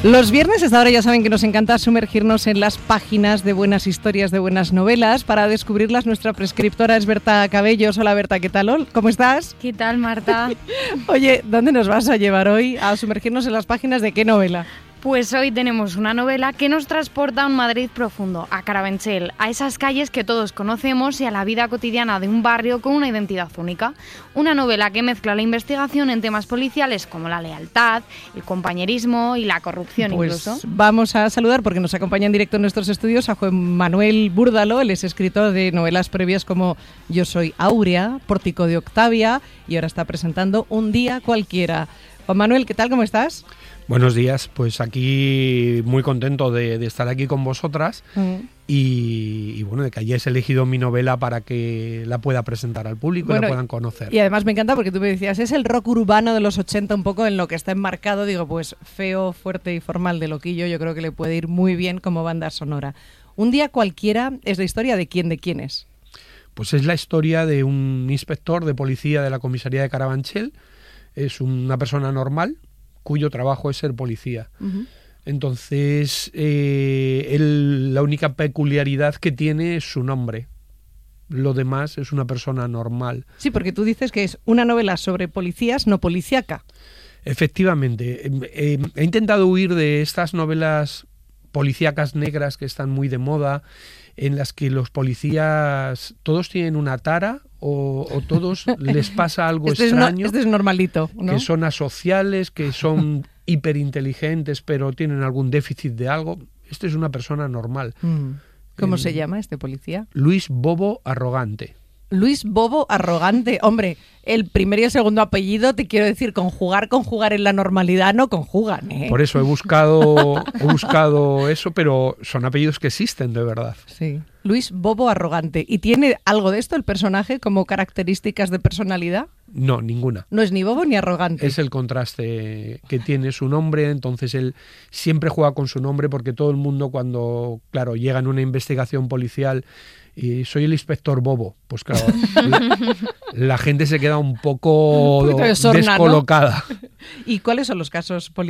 Los viernes hasta ahora ya saben que nos encanta sumergirnos en las páginas de buenas historias, de buenas novelas. Para descubrirlas, nuestra prescriptora es Berta Cabellos. Hola Berta, ¿qué tal? ¿Cómo estás? ¿Qué tal, Marta? Oye, ¿dónde nos vas a llevar hoy a sumergirnos en las páginas de qué novela? Pues hoy tenemos una novela que nos transporta a un Madrid profundo, a Carabanchel, a esas calles que todos conocemos y a la vida cotidiana de un barrio con una identidad única. Una novela que mezcla la investigación en temas policiales como la lealtad, el compañerismo y la corrupción incluso. Vamos a saludar, porque nos acompaña en directo en nuestros estudios, a Juan Manuel Búrdalo. Él es escritor de novelas previas como Yo soy Áurea, Pórtico de Octavia y ahora está presentando Un día cualquiera. Juan Manuel, ¿qué tal? ¿Cómo estás? Buenos días, pues aquí muy contento de estar aquí con vosotras y bueno, de que hayáis elegido mi novela para que la pueda presentar al público y la puedan conocer. Y además me encanta porque tú me decías, es el rock urbano de los 80 un poco en lo que está enmarcado, digo, pues feo, fuerte y formal de Loquillo, yo creo que le puede ir muy bien como banda sonora. Un día cualquiera es la historia de quién, de quién es. Pues es la historia de un inspector de policía de la comisaría de Carabanchel, es una persona normal, cuyo trabajo es ser policía. Uh-huh. Entonces, la única peculiaridad que tiene es su nombre. Lo demás es una persona normal. Sí, porque tú dices que es una novela sobre policías, no policíaca. Efectivamente. He intentado huir de estas novelas policíacas negras que están muy de moda, en las que los policías todos tienen una tara o todos les pasa algo extraño. Este es normalito, ¿no? Que son asociales, que son hiperinteligentes, pero tienen algún déficit de algo. Este es una persona normal. ¿Cómo se llama este policía? Luis Bobo Arrogante. Luis Bobo Arrogante. Hombre, el primer y el segundo apellido, te quiero decir, conjugar en la normalidad no conjugan, ¿eh? Por eso he buscado eso, pero son apellidos que existen de verdad. Sí. Luis Bobo Arrogante. ¿Y tiene algo de esto el personaje como características de personalidad? No, ninguna. No es ni bobo ni arrogante. Es el contraste que tiene su nombre, entonces él siempre juega con su nombre porque todo el mundo cuando, claro, llega en una investigación policial y soy el inspector Bobo, pues claro, la gente se queda un poco de sorna, descolocada. ¿no? ¿Y cuáles son los casos policiales